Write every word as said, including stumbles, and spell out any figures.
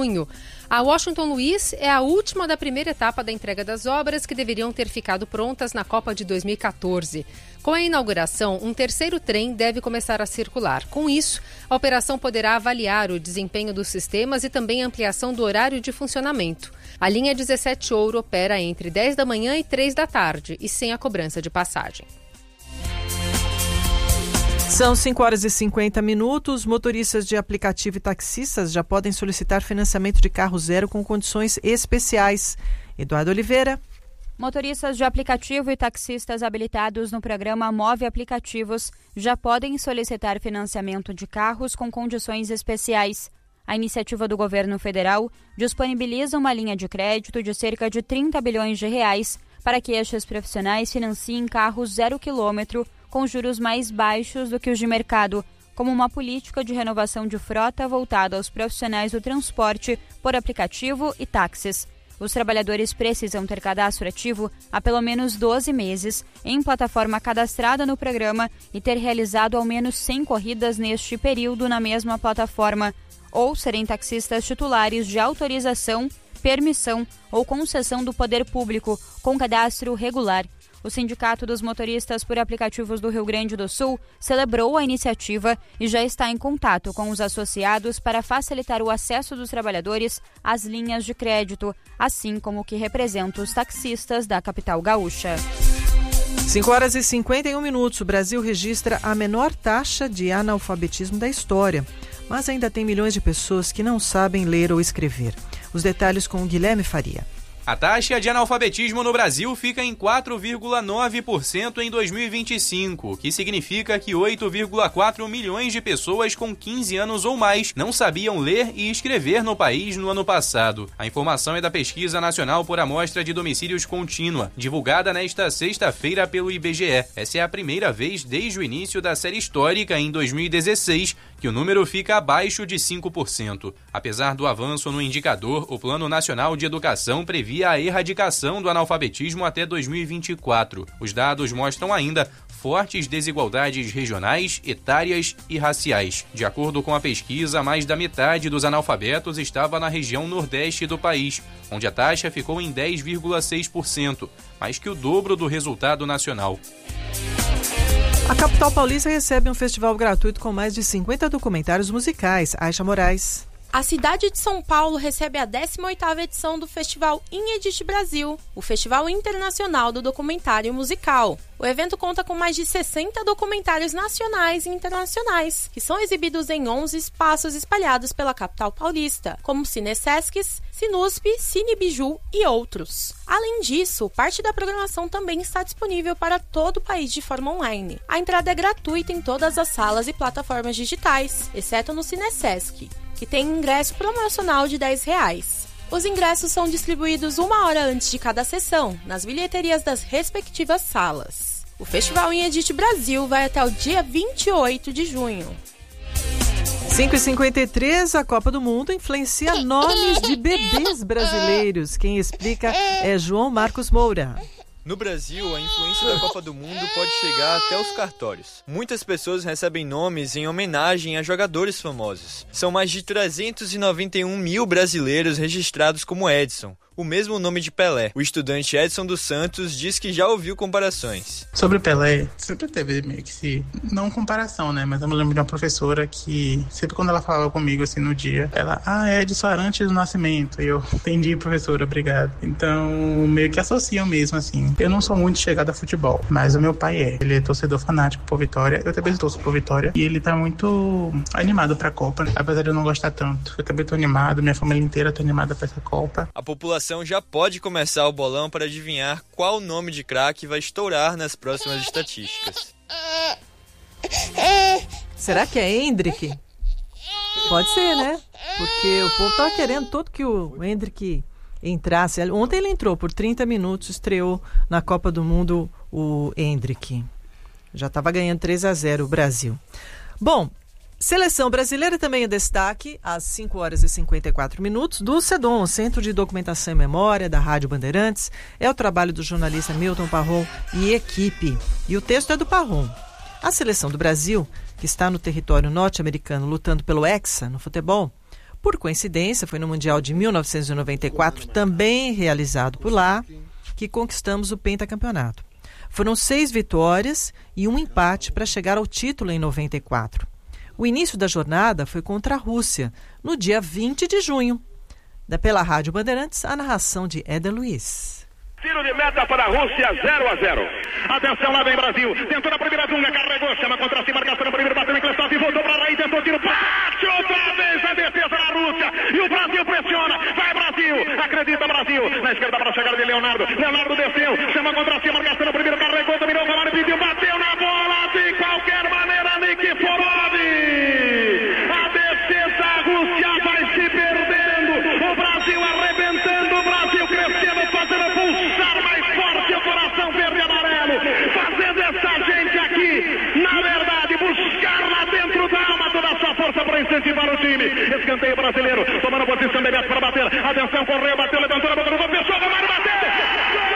junho. A Washington Luiz é a última da primeira etapa da entrega das obras que deveriam ter ficado prontas na Copa de dois mil e catorze. Com a inauguração, um terceiro trem deve começar a circular. Com isso, a operação poderá avaliar o desempenho dos sistemas e também a ampliação do horário de funcionamento. A linha dezessete Ouro opera entre dez da manhã e três da tarde e sem a cobrança de passagem. São cinco horas e cinquenta minutos. Motoristas de aplicativo e taxistas já podem solicitar financiamento de carro zero com condições especiais. Eduardo Oliveira. Motoristas de aplicativo e taxistas habilitados no programa Move Aplicativos já podem solicitar financiamento de carros com condições especiais. A iniciativa do governo federal disponibiliza uma linha de crédito de cerca de trinta bilhões de reais para que estes profissionais financiem carros zero quilômetro com juros mais baixos do que os de mercado, como uma política de renovação de frota voltada aos profissionais do transporte por aplicativo e táxis. Os trabalhadores precisam ter cadastro ativo há pelo menos doze meses em plataforma cadastrada no programa e ter realizado ao menos cem corridas neste período na mesma plataforma, ou serem taxistas titulares de autorização, permissão ou concessão do poder público com cadastro regular. O Sindicato dos Motoristas por Aplicativos do Rio Grande do Sul celebrou a iniciativa e já está em contato com os associados para facilitar o acesso dos trabalhadores às linhas de crédito, assim como o que representa os taxistas da capital gaúcha. cinco horas e cinquenta e um minutos. O Brasil registra a menor taxa de analfabetismo da história, mas ainda tem milhões de pessoas que não sabem ler ou escrever. Os detalhes com o Guilherme Faria. A taxa de analfabetismo no Brasil fica em quatro vírgula nove por cento em dois mil e vinte e cinco, o que significa que oito vírgula quatro milhões de pessoas com quinze anos ou mais não sabiam ler e escrever no país no ano passado. A informação é da Pesquisa Nacional por Amostra de Domicílios Contínua, divulgada nesta sexta-feira pelo I B G E. Essa é a primeira vez desde o início da série histórica, em dois mil e dezesseis, que o número fica abaixo de cinco por cento. Apesar do avanço no indicador, o Plano Nacional de Educação previa a erradicação do analfabetismo até dois mil e vinte e quatro. Os dados mostram ainda fortes desigualdades regionais, etárias e raciais. De acordo com a pesquisa, mais da metade dos analfabetos estava na região nordeste do país, onde a taxa ficou em dez vírgula seis por cento, mais que o dobro do resultado nacional. A capital paulista recebe um festival gratuito com mais de cinquenta documentários musicais. Aisha Moraes. A cidade de São Paulo recebe a décima oitava edição do Festival Inedit Brasil, o Festival Internacional do Documentário Musical. O evento conta com mais de sessenta documentários nacionais e internacionais, que são exibidos em onze espaços espalhados pela capital paulista, como Cinesescs, Sinusp, Cinebiju e outros. Além disso, parte da programação também está disponível para todo o país de forma online. A entrada é gratuita em todas as salas e plataformas digitais, exceto no Cinesesc, que tem ingresso promocional de dez reais. Os ingressos são distribuídos uma hora antes de cada sessão, nas bilheterias das respectivas salas. O Festival Inedit Brasil vai até o dia vinte e oito de junho. cinco e cinquenta e três, a Copa do Mundo influencia nomes de bebês brasileiros. Quem explica é João Marcos Moura. No Brasil, a influência da Copa do Mundo pode chegar até os cartórios. Muitas pessoas recebem nomes em homenagem a jogadores famosos. São mais de trezentos e noventa e um mil brasileiros registrados como Edson, o mesmo nome de Pelé. O estudante Edson dos Santos diz que já ouviu comparações. Sobre Pelé, sempre teve meio que se... não comparação, né? Mas eu me lembro de uma professora que, sempre quando ela falava comigo, assim, no dia, ela, ah, é Edson Arantes do Nascimento. E eu, entendi, professora, obrigado. Então, meio que associam mesmo, assim. Eu não sou muito chegado a futebol, mas o meu pai é. Ele é torcedor fanático por Vitória. Eu também torço por Vitória. E ele tá muito animado pra Copa, apesar de eu não gostar tanto. Eu também tô animado, minha família inteira tá animada pra essa Copa. A população já pode começar o bolão para adivinhar qual nome de craque vai estourar nas próximas estatísticas. Será que é Hendrick? Pode ser, né? Porque o povo tava querendo todo que o Hendrick entrasse. Ontem ele entrou por trinta minutos, estreou na Copa do Mundo o Hendrick. Já estava ganhando três a zero o Brasil. Bom, seleção brasileira também é destaque, às cinco horas e cinquenta e quatro minutos, do CEDOM, Centro de Documentação e Memória, da Rádio Bandeirantes. É o trabalho do jornalista Milton Parron e equipe. E o texto é do Parron. A seleção do Brasil, que está no território norte-americano lutando pelo Hexa no futebol, Por coincidência, foi no Mundial de mil novecentos e noventa e quatro, também realizado por lá, que conquistamos o pentacampeonato. Foram seis vitórias e um empate para chegar ao título em noventa e quatro. O início da jornada foi contra a Rússia, no dia vinte de junho. Da pela Rádio Bandeirantes, a narração de Éder Luiz. Tiro de meta para a Rússia, zero a zero. Atenção, lá vem Brasil. Tentou na primeira dunga, carregou, chama contra si, marcação no primeiro, bateu em Klestov, voltou para aí, tentou tiro, bate outra vez a defesa da Rússia. E o Brasil pressiona. Vai Brasil, acredita Brasil. Na esquerda para a chegada de Leonardo. Leonardo desceu, chama contra si, marcação no primeiro, carregou, dominou, Romário pediu, bateu na bola de qualquer maneira, Nikiforov. A defesa da Rússia vai se perdendo. O Brasil arrebentando, o Brasil crescendo, fazendo pulsar mais forte o coração verde e amarelo, fazendo essa gente aqui, na verdade, buscar lá dentro da alma toda a sua força para incentivar o time. Escanteio brasileiro, tomando posição de Beto para bater. Atenção, correu, bateu, levantou.